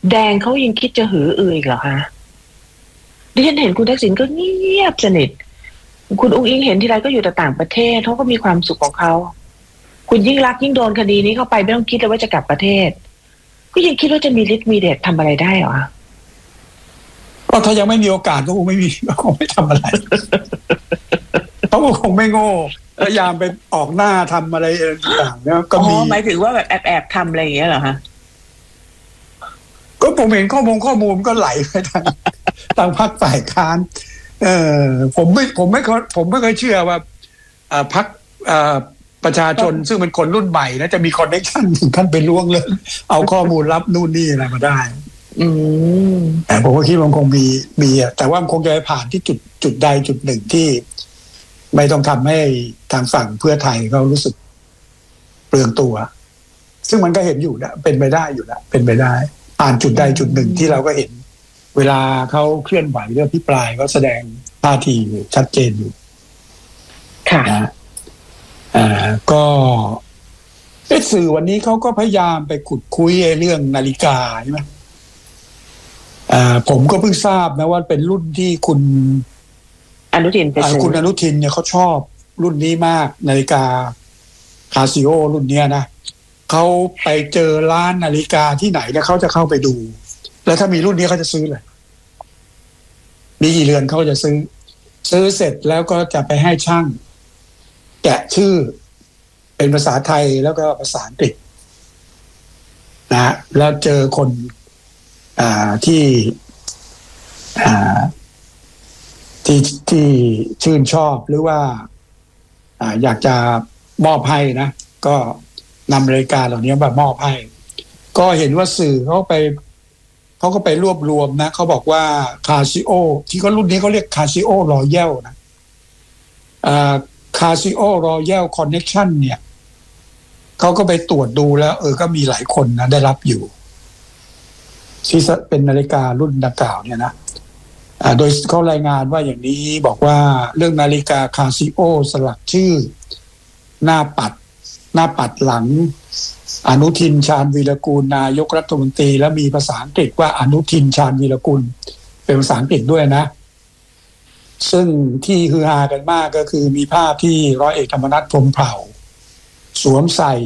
แดงเขายังคิดจะหืออืออีกเหรอคะดิฉันเห็นคุณทักษิณก็เงียบสนิทคุณอุ๊งอิ๊งเห็นทีไรก็อยู่แต่ต่างประเทศเขาก็มีความสุขของเขาคุณยิ่งรักยิ่งโดนคดีนี้เข้าไปไม่ต้องคิดเลยว่าจะกลับประเทศก็ยังคิดว่าจะมีฤทธิ์มีเดชทำอะไรได้เหรอก็ถ้ายังไม่มีโอกาสก็คงไม่มีก็คงไม่ทำอะไรเขาก็คงไม่โง่พยายามไปออกหน้าทำอะไรต่างๆเนี่ยก็มีหมายถึงว่าแบบแอบทำอะไรอย่างเงี้ยเหรอฮะก็ผมเห็นข้อมูลก็ไหลไปทางพรรคฝ่ายค้านผมไม่เคยเชื่อว่าพรรคประชาชนซึ่งเป็นคนรุ่นใหม่นะจะมีคอนเนคชั่นถึงขั้นไปล่วงเลยเอาข้อมูลลับนู่นนี่อะไรมาได้แต่ผมก็คิดว่าคงมีแต่ว่ามันคงจะไปผ่านที่จุดใดจุดหนึ่งที่ไม่ต้องทำให้ทางฝั่งเพื่อไทยเขารู้สึกเปลืองตัวซึ่งมันก็เห็นอยู่นะเป็นไปได้อยู่แล้วเป็นไปได้ผ่านจุดใดจุดหนึ่งที่เราก็เห็นเวลาเขาเคลื่อนไหวเรื่องพิปรายก็แสดงท่าทีชัดเจนอยู่ค่ะก็สื่อวันนี้เขาก็พยายามไปขุดคุยเรื่องนาฬิกาใช่ไหมผมก็เพิ่งทราบนะว่าเป็นรุ่นที่คุณอนุทินคุณอนุทินเนี่ยเขาชอบรุ่นนี้มากนาฬิกาคาซิโอรุ่นเนี้ยนะเขาไปเจอร้านนาฬิกาที่ไหนแล้วเขาจะเข้าไปดูแล้วถ้ามีรุ่นนี้เขาจะซื้อเลยมีกี่เรือนเขาจะซื้อเสร็จแล้วก็จะไปให้ช่างแกะชื่อเป็นภาษาไทยแล้วก็ภาษาอังกฤษนะแล้วเจอคนที่ชื่นชอบหรือว่าอยากจะมอบให้นะก็นำรายการเหล่านี้มามอบให้ก็เห็นว่าสื่อเขาก็ไปรวบรวมนะเขาบอกว่าคาซิโอที่เขารุ่นนี้เขาเรียกคาซิโอรอยัลนะคาซิโอรอยัลคอนเนคชั่นเนี่ยเขาก็ไปตรวจดูแล้วก็มีหลายคนนะได้รับอยู่ที่เป็นนาฬิการุ่นดังกล่าวเนี่ยนะโดยเขารายงานว่าอย่างนี้บอกว่าเรื่องนาฬิกาคาซิโอสลักชื่อหน้าปัดหลังอนุทินชาญวีรกูลนายกรัฐมนตรีและมีภาษาอังกฤษว่าอนุทินชาญวีรกูลเป็นภาษาอังกฤษด้วยนะซึ่งที่ฮือฮากันมากก็คือมีภาพที่ร้อยเอกธรรมนัสพรหมเผ่าสวมใส่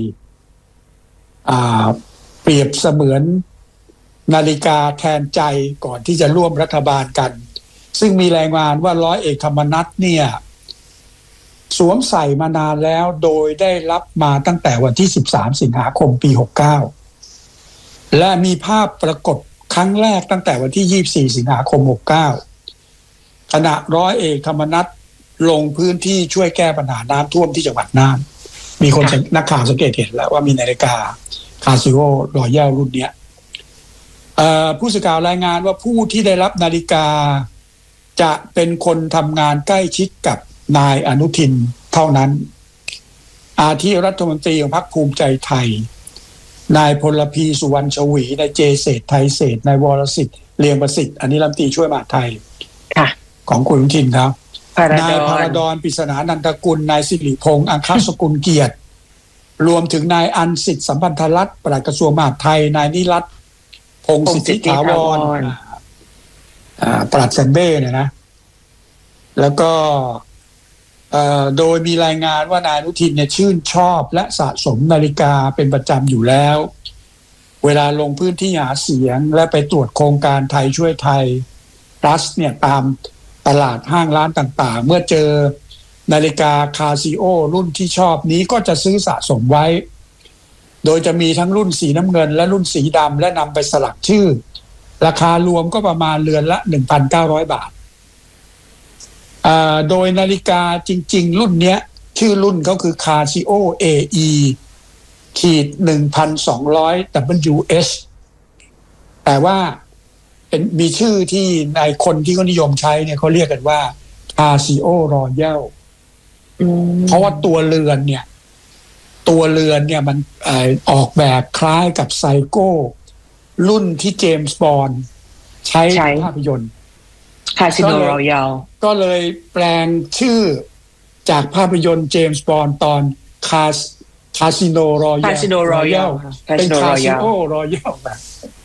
เปรียบเสมือนนาฬิกาแทนใจก่อนที่จะร่วมรัฐบาลกันซึ่งมีรายงานว่าร้อยเอกธรรมนัสเนี่ยสวมใส่มานานแล้วโดยได้รับมาตั้งแต่วันที่13สิงหาคมปี69และมีภาพปรากฏครั้งแรกตั้งแต่วันที่24สิงหาคม69ขณะร้อยเอกธรรมนัสลงพื้นที่ช่วยแก้ปัญหาน้ำท่วมที่จังหวัดน่านมีคนนักข่าวสังเกตเห็นแล้วว่ามีนาฬิกาคาซิโอรอยัลรุ่นเนี้ยผู้สื่อข่าวรายงานว่าผู้ที่ได้รับนาฬิกาจะเป็นคนทำงานใกล้ชิดกับนายอนุทินเท่านั้นอาทิรัฐมนตรีของพรรคภูมิใจไทยนายพลพีสุวรรณชวีนายเจเศรษฐ์ไทยเศรษฐ์นายวรสิทธิ์เลียงประสิทธิ์อันนี้รัฐมนตรีช่วยมหาดไทยของคุณอนุทินครับนายพาราดอนปริศนานันทกุลนายสิริพงษ์อังคสกุลเกียรติรวมถึงนายอันสิทธิ์สัมพันธรัตน์ปลัดกระทรวงมหาดไทยนายนิรัตน์พงศ์สิทธิถาวรปลัดแซมเบ้เนี่ยนะแล้วก็โดยมีรายงานว่านายอนุทินเนี่ยชื่นชอบและสะสมนาฬิกาเป็นประจำอยู่แล้วเวลาลงพื้นที่หาเสียงและไปตรวจโครงการไทยช่วยไทยรัสเนี่ยตามตลาดห้างร้านต่างๆเมื่อเจอนาฬิกาคาซิโอรุ่นที่ชอบนี้ก็จะซื้อสะสมไว้โดยจะมีทั้งรุ่นสีน้ำเงินและรุ่นสีดำและนำไปสลักชื่อราคารวมก็ประมาณเรือนละ 1,900 บาทโดยนาฬิกาจริงๆรุ่นเนี้ยชื่อรุ่นเขาคือ Casio AE 1,200 WS แต่ว่ามีชื่อที่ในคนที่เขานิยมใช้เนี่ยเขาเรียกกันว่า Casio Royal เพราะว่าตัวเรือนเนี่ยมันออกแบบคล้ายกับไซโก้รุ่นที่เจมส์บอนด์ใช้ภาพยนตร์คาสิโนรอยัลก็เลยแปลงชื่อจากภาพยนตร์เจมส์บอนด์ตอนคาสิโนรอยัลเป็นคาสิโอรอยัลแบบ